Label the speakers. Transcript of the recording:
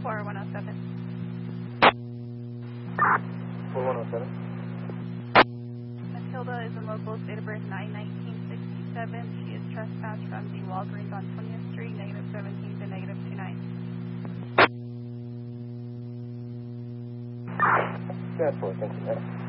Speaker 1: 4107.
Speaker 2: 4107.
Speaker 1: Matilda is in local, date of birth 9/1967. She is trespassed from the Walgreens on 20th Street, -17 to -29.
Speaker 2: That's 4, thank you, ma'am.